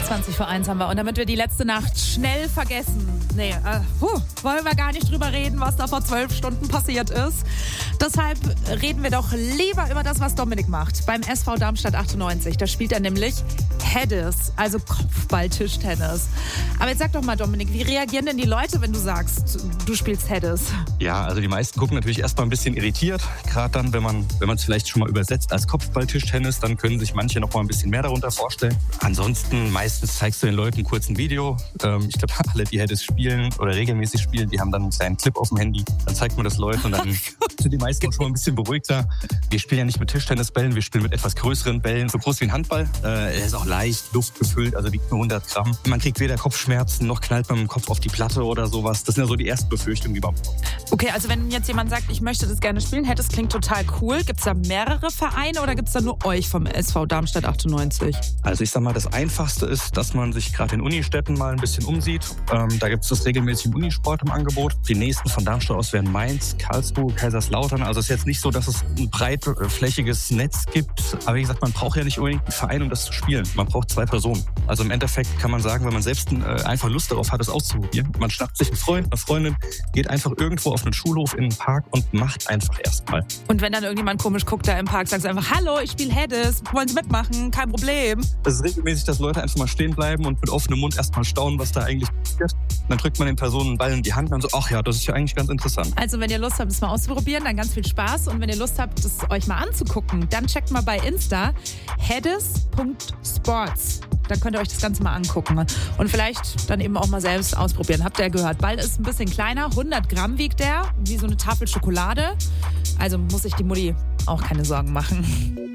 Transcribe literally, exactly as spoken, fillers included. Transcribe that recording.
zwanzig vor eins haben wir. Und damit wir die letzte Nacht schnell vergessen, nee, äh, puh, wollen wir gar nicht drüber reden, was da vor zwölf Stunden passiert ist. Deshalb reden wir doch lieber über das, was Dominik macht. Beim S V Darmstadt achtundneunzig. Da spielt er nämlich Hedis, also Kopfball-Tischtennis. Aber jetzt sag doch mal, Dominik, wie reagieren denn die Leute, wenn du sagst, du spielst Hedis? Ja, also die meisten gucken natürlich erstmal ein bisschen irritiert. Gerade dann, wenn man wenn man es vielleicht schon mal übersetzt als Kopfball-Tischtennis, dann können sich manche noch mal ein bisschen mehr darunter vorstellen. Ansonsten, meistens zeigst du den Leuten kurz ein Video. Ähm, ich glaube, alle, die Hedis spielen oder regelmäßig spielen, die haben dann einen kleinen Clip auf dem Handy. Dann zeigt man das Leuten und dann sind die meisten schon mal ein bisschen beruhigter. Wir spielen ja nicht mit Tischtennisbällen, wir spielen mit etwas größeren Bällen, so groß wie ein Handball. Äh, er ist auch leicht, luftgefüllt, also wiegt nur hundert Gramm. Man kriegt weder Kopfschmerzen, noch knallt man mit dem Kopf auf die Platte oder sowas. Das sind ja so die ersten Befürchtungen, die man bekommt. Okay, also wenn jetzt jemand sagt, ich möchte das gerne spielen, Hedis klingt total cool. Gibt es da mehrere Vereine oder gibt es da nur euch vom S V Darmstadt achtundneunzig? Also ich sag mal, das Einfachste ist, dass man sich gerade in Unistädten mal ein bisschen umsieht. Ähm, da gibt es das regelmäßig im Unisport im Angebot. Die nächsten von Darmstadt aus wären Mainz, Karlsruhe, Kaiserslautern. Also es ist jetzt nicht so, dass es ein breitflächiges Netz gibt. Aber wie gesagt, man braucht ja nicht unbedingt einen Verein, um das zu spielen. Man braucht zwei Personen. Also im Endeffekt kann man sagen, wenn man selbst äh, einfach Lust darauf hat, es auszuprobieren. Man schnappt sich einen Freund, eine Freundin, geht einfach irgendwo auf einen Schulhof in einen Park und macht einfach erstmal. Und wenn dann irgendjemand komisch guckt da im Park, sagst du einfach, hallo, ich spiele Hedis, wollen Sie mitmachen? Kein Problem. Es ist regelmäßig, dass Leute einfach mal stehen bleiben und mit offenem Mund erstmal staunen, was da eigentlich passiert. Dann drückt man den Personen einen Ball in die Hand und dann so, ach ja, das ist ja eigentlich ganz interessant. Also wenn ihr Lust habt, das mal auszuprobieren, dann ganz viel Spaß. Und wenn ihr Lust habt, das euch mal anzugucken, dann checkt mal bei Insta hedis punkt sports. Dann könnt ihr euch das Ganze mal angucken und vielleicht dann eben auch mal selbst ausprobieren. Habt ihr ja gehört, Ball ist ein bisschen kleiner, hundert Gramm wiegt der, wie so eine Tafel Schokolade. Also muss sich die Mutti auch keine Sorgen machen.